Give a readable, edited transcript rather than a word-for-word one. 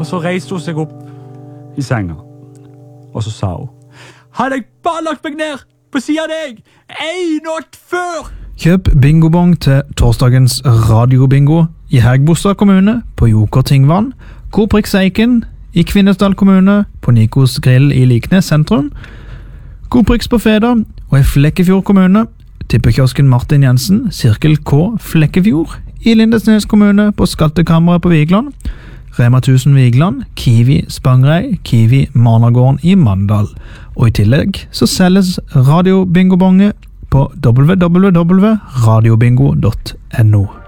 så reiste hun seg opp i senga. Og så sa hun, hadde jeg bare lagt meg ned på siden av deg, en natt før! Kjøp bingobong til torsdagens radiobingo i Hægebostad kommune på Joker Tingvann, Koprix Eiken i Kvinesdal kommune på Nikos Grill i Liknes sentrum, Koprix på Feda og i Flekkefjord kommune, tippekiosken Martin Jensen, Sirkel K Flekkefjord i Lindesnes kommune på Skattekammeret på Vigland, Rema 1000 Vigland, Kiwi Spangrei, Kiwi Marnagården i Mandal. Og i tillegg så selges radiobingobonge på www.radiobingo.no.